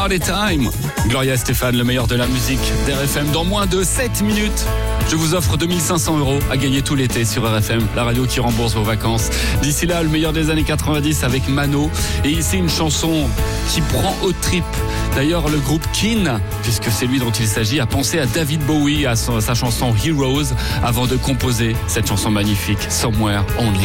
Party Time. Gloria Estefan, le meilleur de la musique d'RFM. Dans moins de 7 minutes, je vous offre 2500 € à gagner tout l'été sur RFM, la radio qui rembourse vos vacances. D'ici là, le meilleur des années 90 avec Mano. Et ici, une chanson qui prend au trip. D'ailleurs, le groupe Keane, puisque c'est lui dont il s'agit, a pensé à David Bowie, à sa chanson Heroes, avant de composer cette chanson magnifique, Somewhere Only.